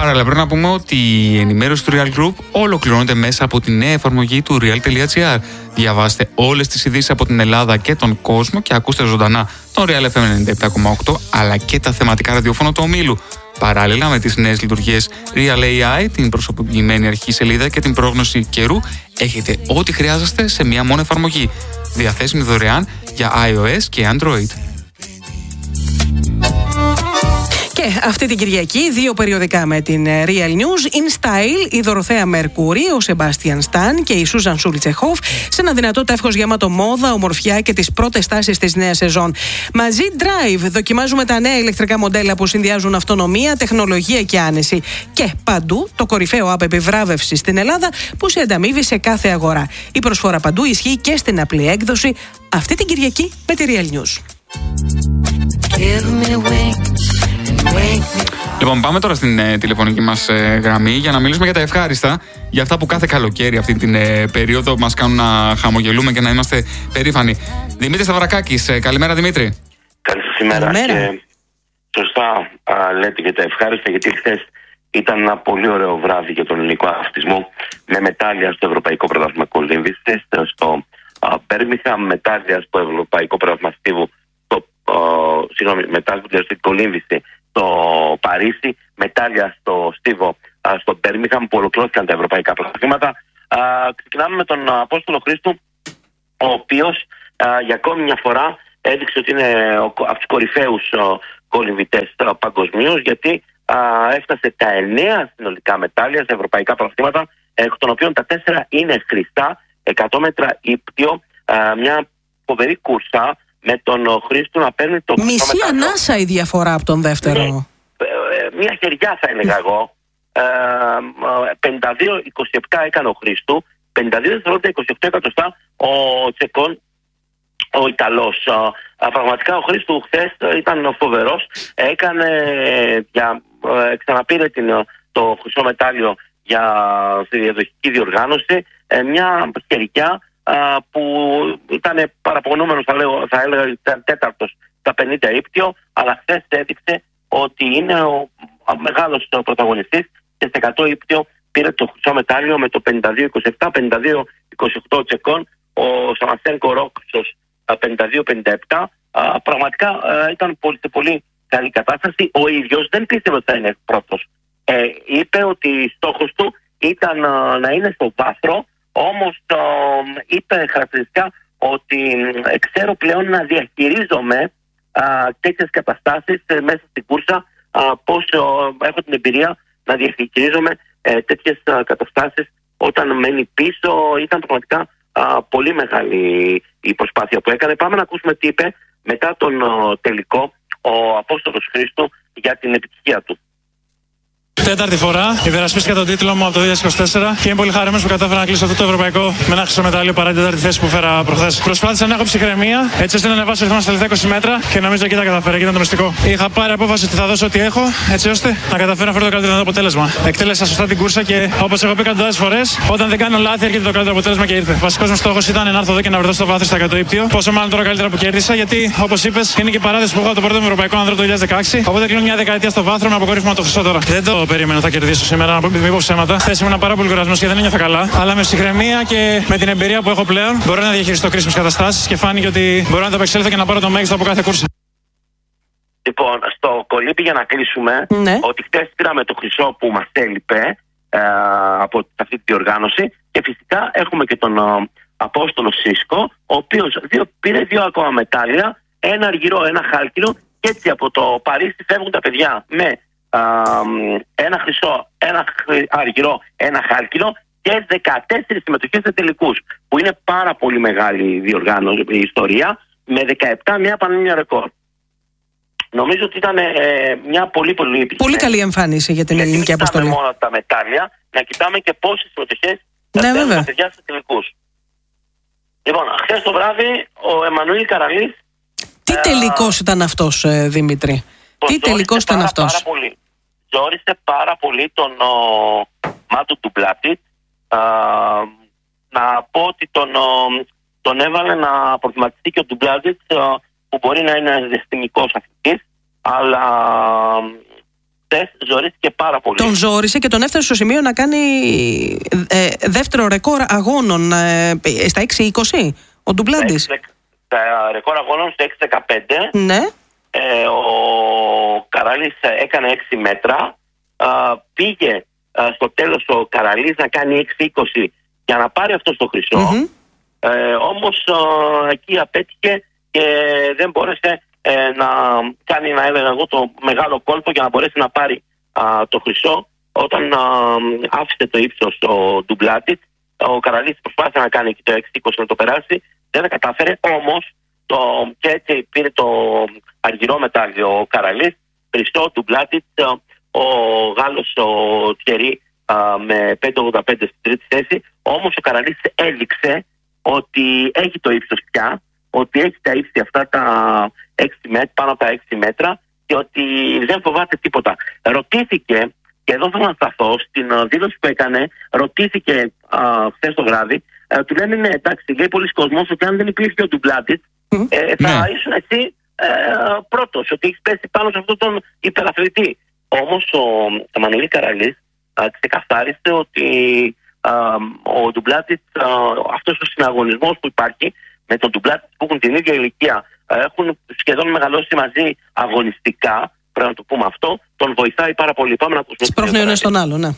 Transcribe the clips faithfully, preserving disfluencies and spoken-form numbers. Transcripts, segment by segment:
Παράλληλα, πρέπει να πούμε ότι η ενημέρωση του Real Group ολοκληρώνεται μέσα από τη νέα εφαρμογή του real.gr. Διαβάστε όλες τις ειδήσεις από την Ελλάδα και τον κόσμο και ακούστε ζωντανά τον Real εφ εμ ενενήντα επτά κόμμα οκτώ αλλά και τα θεματικά ραδιόφωνα του ομίλου. Παράλληλα με τις νέες λειτουργίες Real έι άι, την προσωποποιημένη αρχική σελίδα και την πρόγνωση καιρού, έχετε ό,τι χρειάζεστε σε μία μόνο εφαρμογή. Διαθέσιμη δωρεάν για iOS και Android. Και αυτή την Κυριακή, δύο περιοδικά με την Real News. In Style, η Δωροθέα Μερκούρη, ο Σεμπάστιαν Σταν και η Σούζαν Σούλτσεχοφ σε ένα δυνατό τεύχος γεμάτο μόδα, ομορφιά και τις πρώτες τάσεις της νέας σεζόν. Μαζί Drive, δοκιμάζουμε τα νέα ηλεκτρικά μοντέλα που συνδυάζουν αυτονομία, τεχνολογία και άνεση. Και παντού το κορυφαίο app επιβράβευση στην Ελλάδα που σε ανταμείβει σε κάθε αγορά. Η προσφορά παντού ισχύει και στην απλή έκδοση αυτή την Κυριακή με τη Real News. Λοιπόν, πάμε τώρα στην ε, τηλεφωνική μας ε, γραμμή για να μιλήσουμε για τα ευχάριστα, για αυτά που κάθε καλοκαίρι αυτή την ε, περίοδο μας κάνουν να χαμογελούμε και να είμαστε περήφανοι. Δημήτρης Σταυρακάκης, ε, καλημέρα Δημήτρη. Καλή σας ημέρα. Καλημέρα. Και σωστά α, λέτε για τα ευχάριστα, γιατί χθες ήταν ένα πολύ ωραίο βράδυ για τον ελληνικό αθλητισμό με μετάλλια στο Ευρωπαϊκό Πρωτάθλημα Κολύμβησης, στο Μπέρμιγχαμ, μετάλλια στο Ευρωπαϊκό Πρωτάθλημα Στίβου, συγγνώμη, μετάλλια στην Κολύμβηση στο Παρίσι, μετάλλια στο Στίβο, στο Μπέρμιγχαμ, που ολοκληρώθηκαν τα ευρωπαϊκά πρωταθλήματα. Ξεκινάμε με τον Απόστολο Χρήστου, ο οποίος για ακόμη μια φορά έδειξε ότι είναι από τους κορυφαίους κολυμβητές παγκοσμίως, γιατί έφτασε τα εννέα συνολικά μετάλλια σε ευρωπαϊκά πρωταθλήματα, εκ των οποίων τα τέσσερα είναι χρηστά, εκατό μέτρα ύπτιο, μια φοβερή κούρσα με τον Χρήστο να παίρνει το μισή ανάσα η διαφορά από τον δεύτερο. Ναι, μια χεριά θα έλεγα εγώ. πενήντα δύο είκοσι επτά έκανε ο Χρήστου, πενήντα δύο δευτερόλεπτα είκοσι οκτώ εκατοστά ο Τσεκόν, ο Ιταλός. Πραγματικά ο Χρήστου χθες ήταν φοβερός. Έκανε, για, ξαναπήρε την, το χρυσό μετάλλιο για στη διαδοχική διοργάνωση, μια χεριά που ήταν παραπονούμενος, θα, λέγω, θα έλεγα ήταν τέταρτος στα πενήντα ύπτιο, αλλά χθες έδειξε ότι είναι ο μεγάλος πρωταγωνιστής και σε εκατό ύπτιο πήρε το χρυσό μετάλλιο με το πενήντα δύο είκοσι επτά, πενήντα δύο είκοσι οκτώ Τσεκόν, ο Σαμασένκο Ρόξος πενήντα δύο πενήντα επτά. Πραγματικά ήταν πολύ, σε πολύ καλή κατάσταση. Ο ίδιος δεν πίστευε ότι θα είναι πρώτος. Ε, είπε ότι στόχος του ήταν να είναι στο βάθρο. Όμως το είπε χαρακτηριστικά ότι ξέρω πλέον να διαχειρίζομαι α, τέτοιες καταστάσεις ε, μέσα στην κούρσα, α, πώς ε, έχω την εμπειρία να διαχειρίζομαι ε, τέτοιες α, καταστάσεις όταν μένει πίσω. Ήταν πραγματικά α, πολύ μεγάλη η προσπάθεια που έκανε. Πάμε να ακούσουμε τι είπε μετά τον ο, τελικό ο Απόστολος Χρήστου για την επιτυχία του. Τέταρτη φορά υπερασπίστηκα τον τίτλο μου από το δύο χιλιάδες είκοσι τέσσερα και είμαι πολύ χαρούμενος που κατάφερα να κλείσω αυτό το ευρωπαϊκό με ένα χρυσό μετάλλιο παρά την τέταρτη θέση που φέρα προχθές. Προσπάθησα να έχω ψυχραιμία έτσι ώστε να ανεβάσω ρυθμό στα τελευταία είκοσι μέτρα και νομίζω εκεί τα καταφέρα και ήταν το μυστικό. Είχα πάρει απόφαση ότι θα δώσω ό,τι έχω έτσι ώστε να καταφέρω να φέρω το καλύτερο αποτέλεσμα. Εκτέλεσα σωστά την κούρσα και όπως έχω πει εκατοντάδες φορές, όταν δεν κάνω λάθη έρχεται το καλύτερο αποτέλεσμα και ήρθε. Βασικός μου στόχος ήταν να έρθω εδώ και να βρεθώ στο βάθρο στα εκατό ύπτιο. Πόσο μάλλον τώρα καλύτερα που κέρδισα, γιατί όπως είπες είναι και παράδοση που έχω το πρώτο μου ευρωπαϊκό ανδρό το δύο χιλιάδες δεκαέξι. Οπότε κλείνω μια δεκαετία στο βάθρο με αποκορύφωμα το χρυσό τώρα. Δεν το περίμενα θα κερδίσω σήμερα, να μην πω ψέματα. Χθες ήμουν πάρα πολύ κουρασμένος και δεν ένιωθα καλά. Αλλά με ψυχραιμία και με την εμπειρία που έχω πλέον μπορώ να διαχειριστώ κρίσιμες καταστάσεις και φάνηκε ότι μπορώ να το απεξέλθω και να πάρω το μέγιστο από κάθε κούρσα. Λοιπόν, στο κολύμπι για να κλείσουμε, ναι. ότι χτες πήραμε το χρυσό που μας έλειπε ε, από αυτή τη διοργάνωση και φυσικά έχουμε και τον ε, Απόστολο Σίσκο, ο οποίος δύο, πήρε δύο ακόμα μετάλλια, ένα αργυρό, ένα χάλκινο και έτσι από το Παρίσι φεύγουν τα παιδιά με Uh, ένα χρυσό, ένα αργυρό, ένα χάλκινο και δεκατέσσερις συμμετοχές σε τελικούς, που είναι πάρα πολύ μεγάλη διοργάνωση η ιστορία, με δεκαεπτά νέα πανελλήνια ρεκόρ. Νομίζω ότι ήταν ε, μια πολύ πολύ επιτυχία. Πολύ καλή εμφάνιση για την γιατί ελληνική αποστολή. Δεν μόνο τα μετάλλια, να κοιτάμε και πόσες συμμετοχές ναι, θα παίρνουν τα παιδιά σε τελικούς. Λοιπόν, χθες το βράδυ ο Εμμανουήλ Καραλής. Τι ε, τελικός ήταν αυτός, ε, Δημήτρη? Τι τελικός ήταν αυτός? Πάρα πολύ. Ζόρισε πάρα πολύ τον ο, Μάτου του Μπλάτη. Να πω ότι τον, ο, τον έβαλε να προβληματιστεί και ο Ντουμπλάτιτ, που μπορεί να είναι ένας διαστημικός αθλητής, αλλά χθες ζορίστηκε πάρα πολύ. Τον ζόρισε και τον έφτασε στο σημείο να κάνει ε, δεύτερο ρεκόρ αγώνων ε, στα έξι είκοσι, ο Ντουμπλάντης. Τα ρεκόρ αγώνων στο έξι δεκαπέντε. Ναι. Ε, ο Καραλής έκανε έξι μέτρα. Ε, πήγε ε, στο τέλος ο Καραλής να κάνει έξι είκοσι για να πάρει αυτό το χρυσό. Mm-hmm. Ε, όμως ε, εκεί απέτυχε και δεν μπόρεσε ε, να κάνει, να έλεγα εγώ, το μεγάλο κόλπο για να μπορέσει να πάρει ε, το χρυσό. Όταν ε, άφησε το ύψος ο Ντουμπλάντης, ο Καραλής προσπάθησε να κάνει και το έξι είκοσι να το περάσει, δεν τα κατάφερε. Όμως το, και έτσι πήρε το αργυρό μετάλλιο ο Καραλής, χρυσό Ντουμπλάντης, ο Γάλλος ο Τιερί με πέντε ογδόντα πέντε στην τρίτη θέση. Όμως ο Καραλής έδειξε ότι έχει το ύψος πια, ότι έχει τα ύψη αυτά τα έξι μέτρα, πάνω από τα έξι μέτρα, και ότι δεν φοβάται τίποτα. Ρωτήθηκε, και εδώ θέλω να σταθώ, στην δήλωση που έκανε, ρωτήθηκε χθες το βράδυ, ε, του λένε ναι, εντάξει, λέει πολλοί κόσμος ότι αν δεν υπήρχε ο Ντουμπλάντης, mm. ε, θα ναι. ήσουν εσύ ε, πρώτος, ότι έχει πέσει πάνω σε αυτόν τον υπεραθλητή. Όμως ο Εμμανουήλ Καραλής ξεκαθάρισε ότι α, ο Ντουμπλάντης, αυτός ο συναγωνισμός που υπάρχει με τον Ντουμπλάντης που έχουν την ίδια ηλικία, α, έχουν σχεδόν μεγαλώσει μαζί αγωνιστικά, πρέπει να το πούμε αυτό, τον βοηθάει πάρα πολύ. Πάμε να ακούσουμε. Σπρώχνει ο ένας τον άλλο, ναι.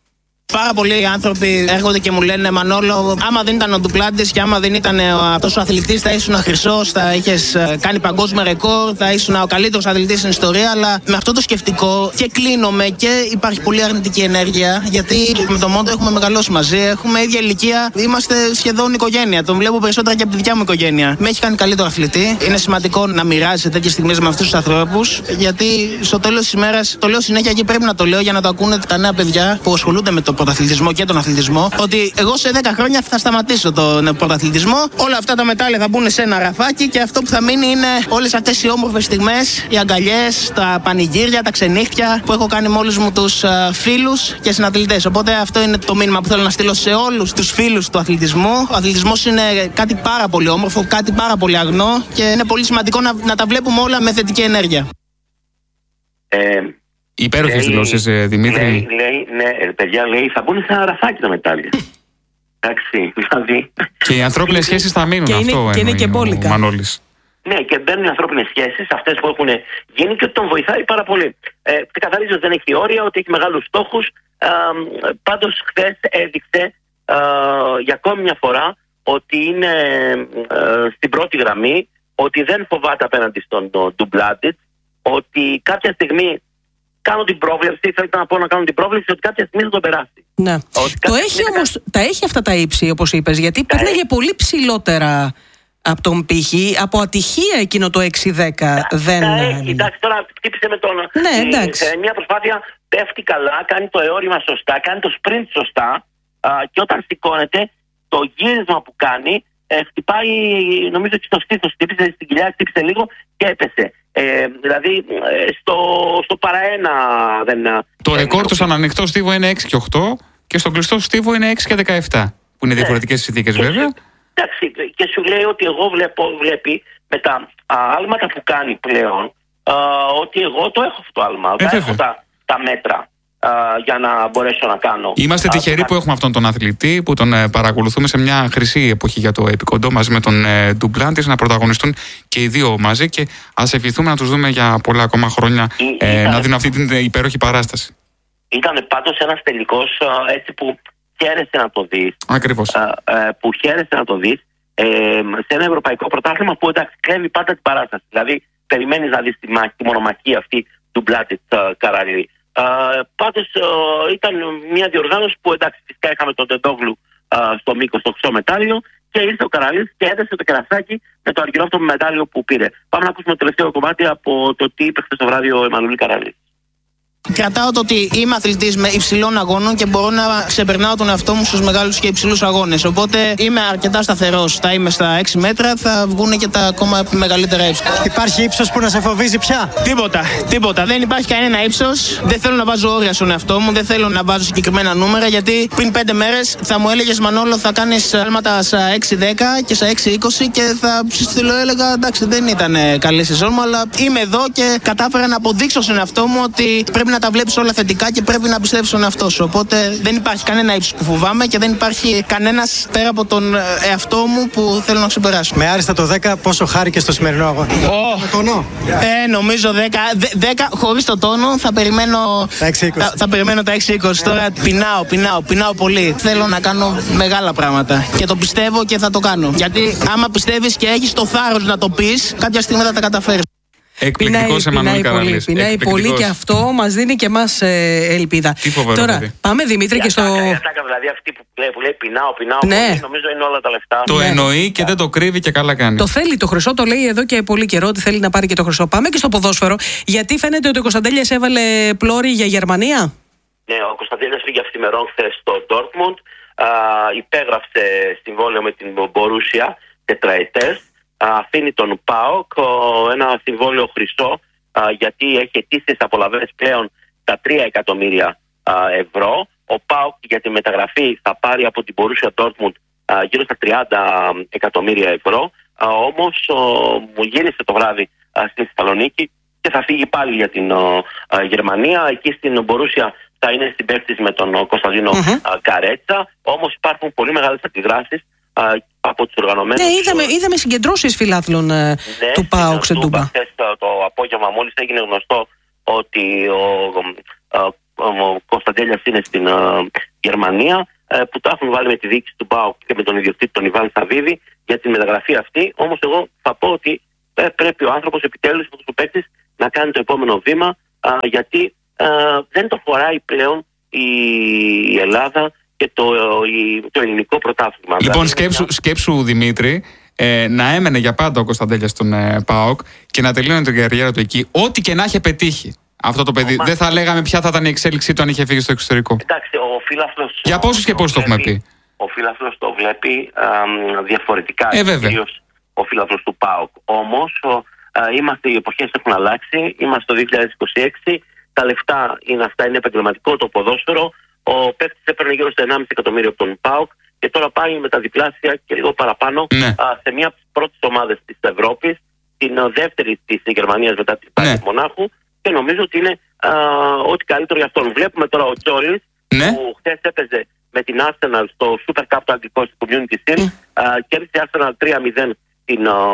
Πάρα πολλοί άνθρωποι έρχονται και μου λένε Μανόλο, άμα δεν ήταν ο Ντουμπλάντης και άμα δεν ήταν αυτός ο αθλητής, θα ήσουν χρυσός, θα είχες κάνει παγκόσμιο ρεκόρ, θα ήσουν ο καλύτερος αθλητής στην ιστορία. Αλλά με αυτό το σκεπτικό και κλείνομαι και υπάρχει πολύ αρνητική ενέργεια. Γιατί με τον Μόντο έχουμε μεγαλώσει μαζί, έχουμε ίδια ηλικία, είμαστε σχεδόν οικογένεια. Τον βλέπω περισσότερα και από τη δικιά μου οικογένεια. Με έχει κάνει καλύτερο αθλητή. Είναι σημαντικό να μοιράζεσαι τέτοιες στιγμές με αυτούς τους ανθρώπους. Γιατί στο τέλος της ημέρας, το λέω συνέχεια και πρέπει να το λέω για να το ακούνε τα νέα παιδιά που ασχολούνται με το πρωταθλητισμό και τον αθλητισμό, ότι εγώ σε δέκα χρόνια θα σταματήσω τον πρωταθλητισμό. Όλα αυτά τα μετάλλια θα μπουν σε ένα ραφάκι και αυτό που θα μείνει είναι όλες αυτές οι όμορφες στιγμές, οι αγκαλιές, τα πανηγύρια, τα ξενύχτια που έχω κάνει με όλους μου τους φίλους και συναθλητές. Οπότε αυτό είναι το μήνυμα που θέλω να στείλω σε όλους τους φίλους του αθλητισμού. Ο αθλητισμός είναι κάτι πάρα πολύ όμορφο, κάτι πάρα πολύ αγνό και είναι πολύ σημαντικό να, να τα βλέπουμε όλα με θετική ενέργεια. Ε... Υπέροχες δηλώσεις, Δημήτρη. Λέει, λέει, ναι, παιδιά, λέει, θα μπουν σε ένα ραφάκι τα μετάλλια. Εντάξει, δηλαδή. Και οι ανθρώπινες σχέσεις θα μείνουν, και αυτό είναι, και είναι και μπόλικα. Ο Μανώλης. Ναι, και μπαίνουν οι ανθρώπινες σχέσεις, αυτές που έχουν γίνει, και τον βοηθάει πάρα πολύ. Ε, Ξεκαθαρίζει ότι δεν έχει όρια, ότι έχει μεγάλους στόχους. Ε, πάντως, χθες έδειξε ε, για ακόμη μια φορά ότι είναι ε, στην πρώτη γραμμή, ότι δεν φοβάται απέναντι στον Ντουμπλάντης, ότι κάποια στιγμή. Κάνω την πρόβλεψη, θέλω να πω να κάνω την πρόβλεψη ότι κάποια στιγμή θα το περάσει. Ναι. Το έχει όμως, θα... τα έχει αυτά τα ύψη, όπως είπες, γιατί πέρναγε έχει... πολύ ψηλότερα από τον πύχη. Από ατυχία εκείνο το έξι δέκα δεν. Τα έχει, εντάξει, τώρα χτύπησε με τον. Ναι, εντάξει. Σε μια προσπάθεια πέφτει καλά, κάνει το εώρημα σωστά, κάνει το sprint σωστά, α, και όταν σηκώνεται, το γύρισμα που κάνει ε, χτυπάει, νομίζω ότι στο στήθος, χτύπησε στην κοιλιά, χτύπησε λίγο και έπεσε. Ε, δηλαδή στο, στο παραένα δεν. Το ρεκόρ του στον ανοιχτό στίβο είναι έξι και οκτώ και στον κλειστό στίβο είναι έξι και δεκαεπτά. Που είναι διαφορετικές συνθήκες, βέβαια. Εντάξει, και σου λέει ότι εγώ βλέπω, βλέπει με τα α, άλματα που κάνει πλέον, α, ότι εγώ το έχω αυτό το άλμα. Ε, έχω τα, τα μέτρα α, για να μπορέσω να κάνω. Είμαστε τυχεροί α, που έχουμε αυτόν τον αθλητή, που τον ε, παρακολουθούμε σε μια χρυσή εποχή για το επικοντό μαζί με τον ε, Ντουμπλάντης, να πρωταγωνιστούν και οι δύο μαζί, και ας ευχηθούμε να τους δούμε για πολλά ακόμα χρόνια ε, ήταν, να δίνουν αυτή την υπέροχη παράσταση. Ήταν πάντως ένας τελικός έτσι που χαίρεσαι να το δεις. Ακριβώς. Α, α, που χαίρεσαι να το δεις ε, σε ένα ευρωπαϊκό πρωτάθλημα που εντάξει κλέβει πάντα την παράσταση. Δηλαδή περιμένεις να δεις τη, μάχη, τη μονομαχία αυτή του Ντουμπλάντης Καραλή. Uh, πάντως uh, ήταν μια διοργάνωση που εντάξει φυσικά είχαμε τον Τεντόγλου uh, στο μήκος το χρυσό μετάλλιο και ήρθε ο Καραλής και έδεσε το κερασάκι με το αργυρό αυτό μετάλλιο που πήρε. Πάμε να ακούσουμε το τελευταίο κομμάτι από το τι είπε χθες το βράδυ ο Εμμανουήλ Καραλής. Κρατάω το ότι είμαι αθλητής με υψηλών αγώνων και μπορώ να ξεπερνάω τον εαυτό μου στους μεγάλους και υψηλούς αγώνες. Οπότε είμαι αρκετά σταθερός. Θα είμαι στα έξι μέτρα, θα βγουν και τα ακόμα μεγαλύτερα ύψη. Υπάρχει ύψος που να σε φοβίζει πια? Τίποτα, τίποτα. Δεν υπάρχει κανένα ύψος. Δεν θέλω να βάζω όρια στον εαυτό μου, δεν θέλω να βάζω συγκεκριμένα νούμερα. Γιατί πριν πέντε μέρες θα μου έλεγες Μανόλο, θα κάνεις άλματα στα έξι δέκα και στα έξι είκοσι και θα ψηστηλώ, έλεγα εντάξει, δεν ήταν καλή σεζόν μου, αλλά είμαι εδώ και κατάφερα να αποδείξω στον εαυτό μου ότι πρέπει να τα βλέπεις όλα θετικά και πρέπει να πιστεύεις στον εαυτό σου. Οπότε δεν υπάρχει κανένα ύψος που φοβάμαι και δεν υπάρχει κανένας πέρα από τον εαυτό μου που θέλω να ξεπεράσω. Με άριστα το δέκα, πόσο χάρηκε στο σημερινό αγώνα? Oh. Με τόνο. Ε, νομίζω δέκα, δέκα χωρίς το τόνο θα περιμένω τα έξι είκοσι. Θα, θα περιμένω τα έξι είκοσι. Τώρα πεινάω, πεινάω, πεινάω πολύ. Θέλω να κάνω μεγάλα πράγματα και το πιστεύω και θα το κάνω. Γιατί άμα πιστεύεις και έχεις το θάρρος να το πεις, κάποια στιγμή θα τα καταφέρεις. Εκπληκτικός Εμμανουήλ Καραλής. Πεινάει πολύ και αυτό μας δίνει και εμάς ε, ελπίδα. Τι φοβερό. Τώρα, παιδί. πάμε Δημήτρη και στο. Δηλαδή αυτή που λέει, που λέει πεινάω, πεινάω, ναι. πολύ, νομίζω είναι όλα τα λεφτά. Το ναι. εννοεί και δεν το κρύβει και καλά κάνει. Το θέλει το χρυσό, το λέει εδώ και πολύ καιρό ότι θέλει να πάρει και το χρυσό. Πάμε και στο ποδόσφαιρο, γιατί φαίνεται ότι ο Κωνσταντέλιας έβαλε πλώρη για Γερμανία. Ναι, ο Κωνσταντέλιας φύγε αυθημερών χθες στο Ντόρτμουντ. Υπέγραψε συμβόλαιο με την Μπορούσια τετραετές. Αφήνει τον ΠΑΟΚ ένα συμβόλαιο χρυσό, γιατί έχει αιτήσεις απολαβές πλέον τα τρία εκατομμύρια ευρώ. Ο ΠΑΟΚ για τη μεταγραφή θα πάρει από την Μπορούσια Ντόρτμουντ γύρω στα τριάντα εκατομμύρια ευρώ. Όμως μου γύρισε το βράδυ στη Θεσσαλονίκη και θα φύγει πάλι για την Γερμανία. Εκεί στην Μπορούσια θα είναι στην παίκτης με τον Κωνσταντίνο mm-hmm. Καρέτσα. Όμως υπάρχουν πολύ μεγάλες αντιδράσεις από τους οργανωμένους. Ναι, είδαμε, είδαμε συγκεντρώσεις φιλάθλων ναι, του ΠΑΟΚ σε Τούμπα. Χθες το απόγευμα μόλις έγινε γνωστό ότι ο, ο, ο Κωνσταντέλιας είναι στην uh, Γερμανία, uh, που το έχουν βάλει με τη διοίκηση του ΠΑΟΚ και με τον ιδιοκτήτη τον Ιβάν Σαββίδη για τη μεταγραφή αυτή. Όμως εγώ θα πω ότι ε, πρέπει ο άνθρωπος επιτέλους του παίκτης να κάνει το επόμενο βήμα, uh, γιατί uh, δεν το χωράει πλέον η, η Ελλάδα και το, η, το ελληνικό πρωτάθλημα. Λοιπόν, δηλαδή, σκέψου, σκέψου Δημήτρη, ε, να έμενε για πάντα ο Κωνσταντέλιας στον ε, ΠΑΟΚ και να τελείωνε την καριέρα του εκεί, ό,τι και να είχε πετύχει αυτό το παιδί. Δεν θα λέγαμε ποια θα ήταν η εξέλιξή του αν είχε φύγει στο εξωτερικό. Εντάξει, ο φίλαθλος. Για πόσους και πόσους το έχουμε πει. Ο φίλαθλος το βλέπει α, διαφορετικά. Ε, βέβαια. Κυρίως ο φίλαθλος του ΠΑΟΚ. Όμως, είμαστε, οι εποχές έχουν αλλάξει. Είμαστε το δύο χιλιάδες είκοσι έξι. Τα λεφτά είναι αυτά, είναι επαγγελματικό το ποδόσφαιρο. Ο παίκτης έπαιρνε γύρω στο ενάμιση εκατομμύριο από τον ΠΑΟΚ και τώρα πάει με τα διπλάσια και λίγο παραπάνω ναι. α, σε μια από τις πρώτες ομάδες της Ευρώπης, την α, δεύτερη της Γερμανίας μετά την Bayern ναι. Μονάχου, και νομίζω ότι είναι α, ό,τι καλύτερο για αυτόν. Βλέπουμε τώρα ο Τζόρις ναι. που χθες έπαιζε με την Arsenal στο Super Cup το αγγλικό στο Community Shield, mm. κέρδισε η Arsenal τρία μηδέν την α,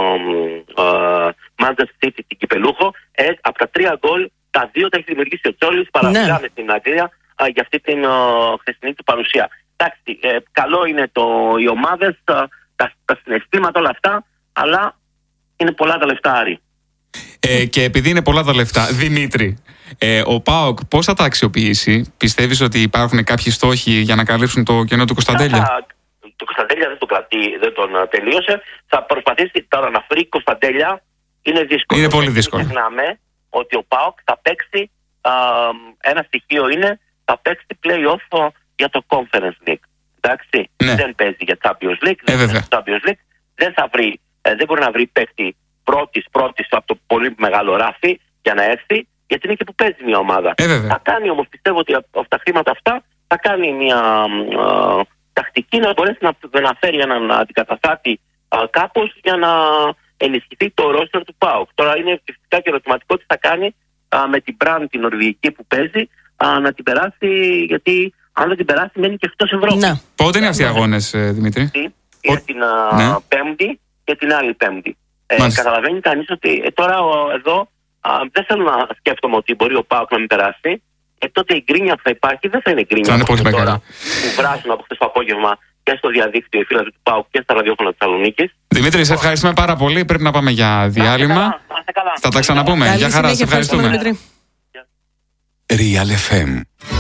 α, Manchester City, την κυπελούχο. Ε, από τα τρία γκολ, τα δύο τα έχει δημιουργήσει ο Τζόρις, παραπλάμε ναι. στην Αγγλία για αυτή την uh, χθεσινή του παρουσία. Εντάξει, ε, καλό είναι το, οι ομάδες, uh, τα, τα συναισθήματα, όλα αυτά, αλλά είναι πολλά τα λεφτά, Άρη. Ε, και επειδή είναι πολλά τα λεφτά, Δημήτρη, ε, ο ΠΑΟΚ πώς θα τα αξιοποιήσει? Πιστεύεις ότι υπάρχουν κάποιοι στόχοι για να καλύψουν το κενό του Κωνσταντέλια? Θα, το Κωνσταντέλια δεν τον, κρατεί, δεν τον uh, τελείωσε. Θα προσπαθήσει τώρα να βρει Κωνσταντέλια. Είναι δύσκολο. Είναι πολύ δύσκολο. Ξεχνάμε ότι ο ΠΑΟΚ θα παίξει, uh, ένα στοιχείο είναι, θα παίξει play-off για το Conference League. Εντάξει, ναι. δεν παίζει για Champions League, ε, δεν, παίζει Champions League. Δεν, θα βρει, ε, δεν μπορεί να βρει παίκτη πρώτης, πρώτης από το πολύ μεγάλο ράφι για να έρθει, γιατί είναι και που παίζει μια ομάδα. Ε, θα κάνει όμως, πιστεύω ότι από τα χρήματα αυτά θα κάνει μια α, τακτική να μπορέσει να, να φέρει έναν αντικαταστάτη α, κάπως για να ενισχυθεί το roster του ΠΑΟΚ. Τώρα είναι φυσικά και ερωτηματικό τι θα κάνει α, με την brand την νορβηγική που παίζει, α, να την περάσει, γιατί αν δεν την περάσει μένει και εκτός Ευρώπης. Ναι. Πότε είναι αυτοί οι αγώνες, ε, Δημήτρη? Είναι την α, ναι. Πέμπτη και την άλλη Πέμπτη. Ε, καταλαβαίνει κανείς ότι ε, τώρα ο, εδώ α, δεν θέλω να σκέφτομαι ότι μπορεί ο ΠΑΟΚ να μην περάσει. Ε, τότε η γκρίνια που θα υπάρχει δεν θα είναι γκρίνια είναι πολύ τώρα, που βράζουν από χθες το απόγευμα και στο διαδίκτυο οι φίλοι του ΠΑΟΚ και στα ραδιόφωνα της Θεσσαλονίκης. Δημήτρη, σε ευχαριστούμε πάρα πολύ. Πρέπει να πάμε για διάλειμμα. Να, καλά, να, καλά. Θα τα ξαναπούμε. Καλή Γεια χαρά, σε ευχαριστούμε. Real εφ εμ